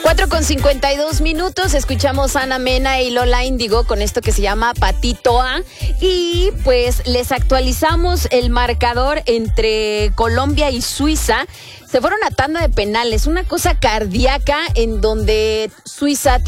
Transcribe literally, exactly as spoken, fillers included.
cuatro con cincuenta y dos minutos, escuchamos a Ana Mena y Lola Índigo con esto que se llama Patito A. Y pues les actualizamos el marcador entre Colombia y Suiza. Se fueron a tanda de penales, una cosa cardíaca en donde Suiza